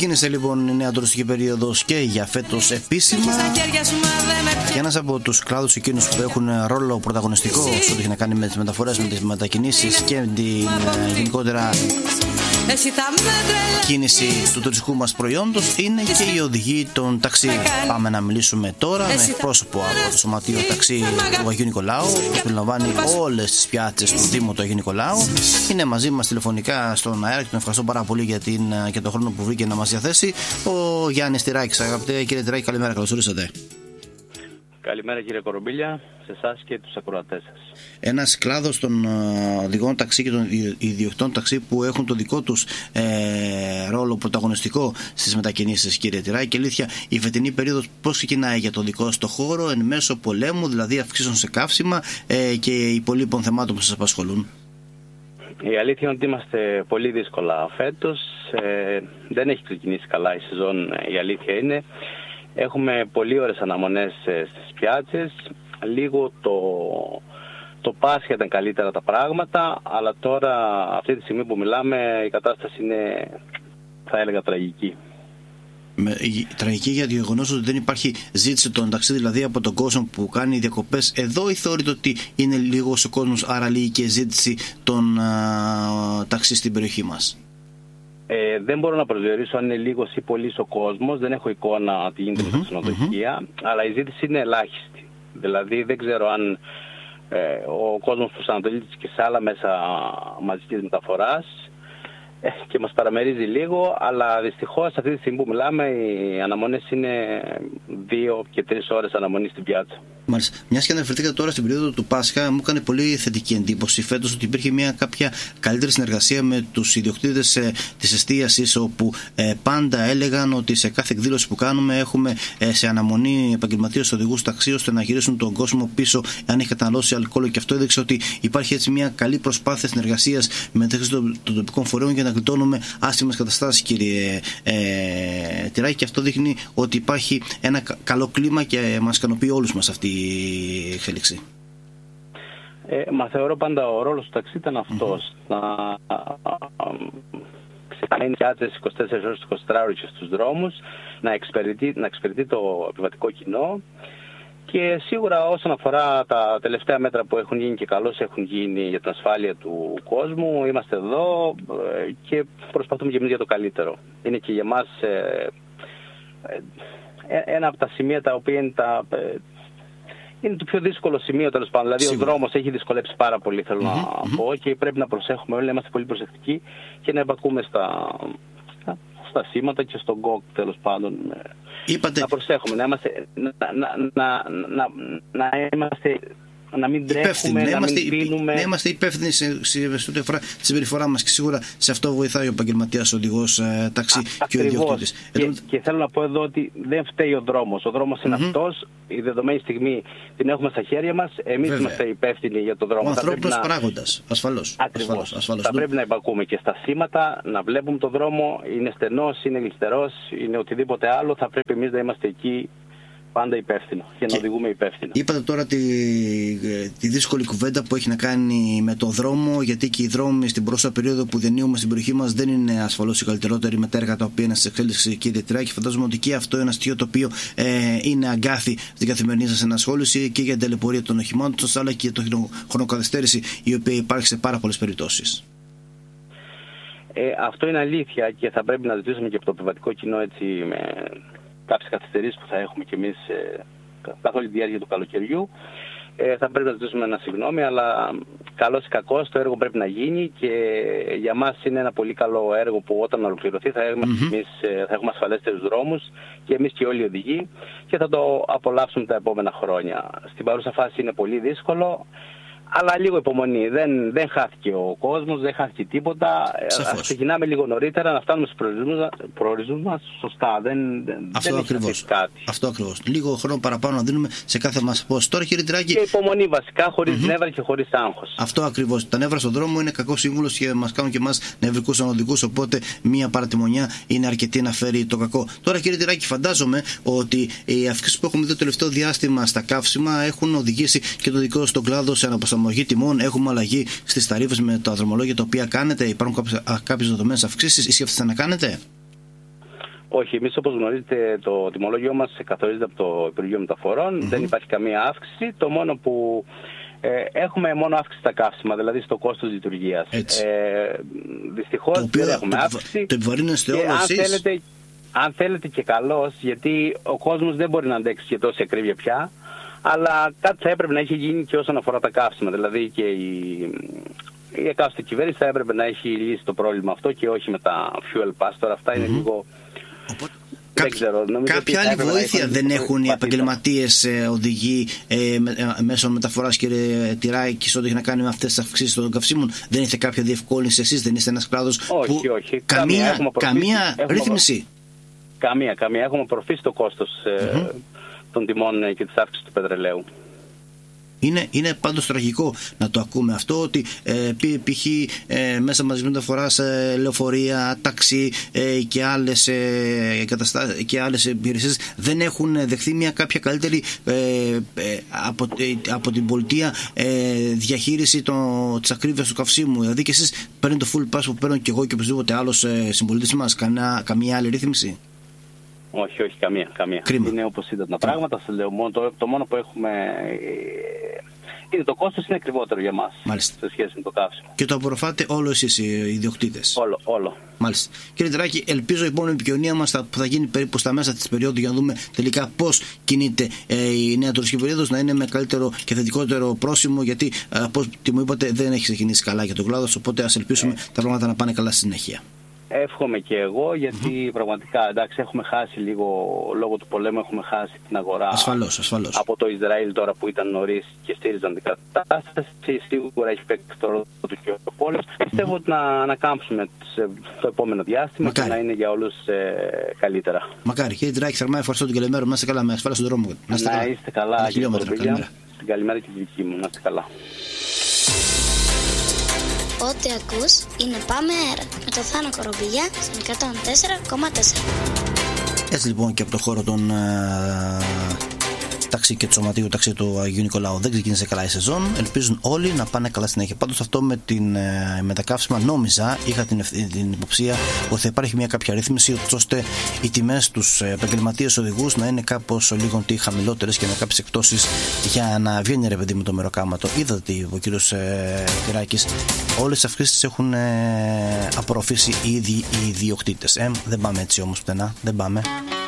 Ξεκίνησε λοιπόν η νέα τουριστική περίοδος και για φέτος επίσημα. Και ένας από τους κλάδους εκείνους που έχουν ρόλο πρωταγωνιστικό σε ό,τι έχει να κάνει με τις μεταφορές, με τις μετακινήσεις και την γενικότερα κίνηση του τουριστικού μας προϊόντος είναι και οι οδηγοί των ταξί. Πάμε να μιλήσουμε τώρα με εκπρόσωπο από το Σωματείο Ταξί του Αγίου Νικολάου, που περιλαμβάνει όλες τις πιάτσες του Δήμου του Αγίου Νικολάου. Είναι μαζί μας τηλεφωνικά στον αέρα και τον ευχαριστώ πάρα πολύ για τον χρόνο που βρήκε να μας διαθέσει ο Γιάννης Τυράκης. Αγαπητέ κύριε Τυράκη, καλημέρα, καλώς ορίσατε. Καλημέρα κύριε Κορομπίλια, σε εσάς και τους ακροατές σας. Ένας κλάδος των οδηγών ταξί και των ιδιοκτών ταξί που έχουν το δικό τους ρόλο πρωταγωνιστικό στις μετακινήσεις, κύριε Τυράκη. Και αλήθεια, η φετινή περίοδος πώς ξεκινάει για το δικό σας το χώρο εν μέσω πολέμου, δηλαδή αυξήσεων σε καύσιμα και υπολείπων θεμάτων που σας απασχολούν? Η αλήθεια είναι ότι είμαστε πολύ δύσκολα φέτος. Δεν έχει ξεκινήσει καλά η σεζόν, η αλήθεια είναι. Έχουμε πολύ ώρες αναμονές στις πιάτσες. Λίγο το Πάσχα ήταν καλύτερα τα πράγματα, αλλά τώρα αυτή τη στιγμή που μιλάμε η κατάσταση είναι, θα έλεγα, τραγική. Τραγική για το γεγονός ότι δεν υπάρχει ζήτηση των ταξί, δηλαδή από τον κόσμο που κάνει διακοπές εδώ, ή θεωρείτε ότι είναι λίγος ο κόσμος, άρα λίγη και ζήτηση των ταξί στην περιοχή μας? Δεν μπορώ να προσδιορίσω αν είναι λίγος ή πολύς ο κόσμος, δεν έχω εικόνα τι γίνεται με τα ξενοδοχεία, αλλά η ζήτηση είναι ελάχιστη. Δηλαδή δεν ξέρω αν ο κόσμος προσανατολίζεται και σε άλλα μέσα μαζικής μεταφοράς και μας παραμερίζει λίγο, αλλά δυστυχώς αυτή τη στιγμή που μιλάμε οι αναμονές είναι 2 και 3 ώρες αναμονή στην πιάτσα. Μάλιστα. Μιας και αναφερθήκατε τώρα στην περίοδο του Πάσχα, μου έκανε πολύ θετική εντύπωση φέτος ότι υπήρχε μια κάποια καλύτερη συνεργασία με τους ιδιοκτήτες της εστίασης, όπου πάντα έλεγαν ότι σε κάθε εκδήλωση που κάνουμε έχουμε σε αναμονή επαγγελματίες οδηγούς ταξί, ώστε να γυρίσουν τον κόσμο πίσω αν έχει καταναλώσει αλκοόλ, και αυτό έδειξε ότι υπάρχει έτσι μια καλή προσπάθεια συνεργασίας μεταξύ των τοπικών φορέων για να γλιτώνουμε άσχημες καταστάσεις, κύριε Τυράκη, και αυτό δείχνει ότι υπάρχει ένα καλό κλίμα και μας ικανοποιεί όλους μας αυτή η εξέλιξη. Μα θεωρώ πάντα ο ρόλος του ταξί ήταν αυτός, να ξεκινάει πιάτσες 24 ώρες, 24 ώρες στους δρόμους, να εξυπηρετεί το επιβατικό κοινό. Και σίγουρα όσον αφορά τα τελευταία μέτρα που έχουν γίνει και καλώς έχουν γίνει για την ασφάλεια του κόσμου, είμαστε εδώ και προσπαθούμε και εμείς για το καλύτερο. Είναι και για μας ένα από τα σημεία τα οποία είναι το πιο δύσκολο σημείο, τέλος πάντων. Δηλαδή ο δρόμος έχει δυσκολέψει πάρα πολύ, θέλω να πω, και πρέπει να προσέχουμε όλοι, να είμαστε πολύ προσεκτικοί και να υπακούμε στα σήματα και στον γκοκ, τέλος πάντων. Να προσέχουμε, να μην τρέχουμε, να μην πίνουμε. Να είμαστε υπεύθυνοι στη συμπεριφορά μας, και σίγουρα σε αυτό βοηθάει ο επαγγελματίας οδηγός ταξί και ο ιδιοκτήτης. Και θέλω να πω εδώ ότι δεν φταίει ο δρόμος. Ο δρόμος είναι αυτός. Η δεδομένη στιγμή την έχουμε στα χέρια μας. Εμείς είμαστε υπεύθυνοι για τον δρόμο. Ο ανθρώπινος παράγοντας, ασφαλώς. Ακριβώς. Θα πρέπει να υπακούμε και στα σήματα, να βλέπουμε τον δρόμο. Είναι στενός, είναι γλιστερός, είναι οτιδήποτε άλλο. Θα πρέπει εμείς να είμαστε εκεί πάντα υπεύθυνο και να οδηγούμε υπεύθυνο. Είπατε τώρα τη δύσκολη κουβέντα που έχει να κάνει με τον δρόμο, γιατί και οι δρόμοι στην πρόσφατη περίοδο που διανύουμε στην περιοχή μας δεν είναι ασφαλώς οι καλύτερότεροι με τα έργα τα οποία είναι σε εξέλιξη, κύριε Τυράκη. Φαντάζομαι ότι και αυτό είναι ένα στοιχείο το οποίο είναι αγκάθι στην καθημερινή σας ενασχόληση και για την ταλαιπωρία των οχημάτων σας, αλλά και για την χρονοκαθυστέρηση η οποία υπάρχει σε πάρα πολλές περιπτώσεις. Αυτό είναι αλήθεια και θα πρέπει να ζητήσουμε και από το επιβατικό κοινό, έτσι, με κάποιες καθυστερήσεις που θα έχουμε κι εμείς καθ' όλη τη διάρκεια του καλοκαιριού. Θα πρέπει να ζητήσουμε ένα συγγνώμη, αλλά καλώς ή κακώς το έργο πρέπει να γίνει και για μας είναι ένα πολύ καλό έργο που όταν ολοκληρωθεί θα έχουμε ασφαλέστερους δρόμους και εμείς και όλοι οι οδηγοί και θα το απολαύσουμε τα επόμενα χρόνια. Στην παρούσα φάση είναι πολύ δύσκολο, αλλά λίγο υπομονή. Δεν χάθηκε ο κόσμος, δεν χάθηκε τίποτα. Ας ξεκινάμε λίγο νωρίτερα, να φτάνουμε στους προορισμούς μας σωστά. Δεν έχει κάτι. Αυτό ακριβώς. Λίγο χρόνο παραπάνω να δίνουμε σε κάθε μας πώς. Τώρα, κύριε Τυράκη. Και υπομονή βασικά, χωρίς νεύρα και χωρίς άγχος. Αυτό ακριβώς. Τα νεύρα στον δρόμο είναι κακό σύμβουλος και μας κάνουν και εμάς νευρικούς οδηγούς. Οπότε μία παρατιμονιά είναι αρκετή να φέρει το κακό. Τώρα, κύριε Τυράκη, φαντάζομαι ότι οι αυξήσεις που έχουμε δει το τελευταίο διάστημα στα καύσιμα έχουν οδηγήσει και το δικό στον κλάδο σε αναπροσαρμογή τιμών. Έχουμε αλλαγή στις ταρίφες με τα δρομολόγια τα οποία κάνετε. Υπάρχουν κάποιες δεδομένες αυξήσεις. Ή σκέφτεστε να κάνετε? Όχι, εμείς όπως γνωρίζετε το τιμολόγιο μας καθορίζεται από το Υπουργείο Μεταφορών, δεν υπάρχει καμία αύξηση, το μόνο που έχουμε μόνο αύξηση στα καύσιμα, δηλαδή στο κόστος λειτουργίας. Δυστυχώς δεν έχουμε αύξηση. Το επιβαρύνεστε όλο εσείς. Αν θέλετε και καλώς, γιατί ο κόσμος δεν μπορεί να αντέξει και τόση ακρίβεια πια, αλλά κάτι θα έπρεπε να έχει γίνει και όσον αφορά τα καύσιμα, δηλαδή και η εκάστοτε κυβέρνηση θα έπρεπε να έχει λύσει το πρόβλημα αυτό και όχι με τα fuel pass. Τώρα αυτά είναι λίγο... Κάποια άλλη βοήθεια δεν έχουν οι επαγγελματίες οδηγοί μέσω μεταφοράς, κύριε Τυράκη, σε ό,τι έχει να κάνει με αυτές τις αυξήσεις των καυσίμων? Δεν έχετε κάποια διευκόλυνση εσείς? Δεν είστε ένας κλάδος που... Όχι. Καμία ρύθμιση? Καμία. Έχουμε απορροφήσει το κόστος των τιμών και της αύξησης του πετρελαίου. Είναι πάντως τραγικό να το ακούμε αυτό, ότι π.χ. μέσα μαζί μεταφοράς, λεωφορεία, ταξί και άλλες υπηρεσίες δεν έχουν δεχθεί μια κάποια καλύτερη από την πολιτεία διαχείριση της ακρίβειας του καυσίμου. Δηλαδή και εσείς παίρνετε το full pass που παίρνω και εγώ και οποιοδήποτε άλλος συμπολίτης μας? Καμία άλλη ρύθμιση? Όχι, καμία. Κρίμα. Είναι όπως ήταν τα πράγματα. Σας λέω, το μόνο που έχουμε είναι το κόστος, είναι ακριβότερο για μας. Μάλιστα. Σε σχέση με το καύσιμο. Και το απορροφάτε όλο εσείς οι ιδιοκτήτες? Όλο. Μάλιστα. Κύριε Τυράκη, ελπίζω η επόμενη επικοινωνία μας που θα γίνει περίπου στα μέσα της περίοδου για να δούμε τελικά πώς κινείται η νέα τουριστική περίοδος, να είναι με καλύτερο και θετικότερο πρόσημο, γιατί όπως μου είπατε δεν έχει ξεκινήσει καλά για τον κλάδο, οπότε ας ελπίσουμε τα πράγματα να πάνε καλά στη συνέχεια. Εύχομαι και εγώ, γιατί πραγματικά εντάξει, έχουμε χάσει λίγο, λόγω του πολέμου έχουμε χάσει την αγορά. Ασφαλώς. Από το Ισραήλ τώρα που ήταν νωρίς και στήριζαν την κατάσταση. Σίγουρα έχει παίξει το ρόλο του και ο πόλεμος. Πιστεύω ότι να ανακάμψουμε το επόμενο διάστημα και να είναι για όλους καλύτερα. Μακάρι. Κύριε Τυράκη, θερμά ευχαριστώ την καλημέρα. Να είστε καλά, με ασφάλεια στον δρόμο. Να είστε καλά, κύριε Κοροπήλια. Την καλημέρα και τη δική μου. Να είστε καλά. Ό,τι ακούς είναι Πάμε Αέρα με το Θάνο Κορομπηλιά στην 104,4. Έτσι λοιπόν και από το χώρο των ταξί και του σωματείου ταξί του Αγίου Νικολάου δεν ξεκίνησε καλά η σεζόν. Ελπίζουν όλοι να πάνε καλά συνέχεια. Πάντως αυτό με τα καύσιμα νόμιζα, είχα την υποψία ότι θα υπάρχει μια κάποια ρύθμιση ώστε οι τιμές στους επαγγελματίες οδηγούς να είναι κάπως λίγο χαμηλότερες και με κάποιες εκπτώσεις για να βγαίνει ρε παιδί με το μεροκάματο. Είδατε ότι ο κύριος Τυράκης όλες τις αυξήσεις έχουν απορροφήσει οι ίδιοι οι ιδιοκτήτες. Δεν πάμε έτσι όμως πουθενά, δεν πάμε.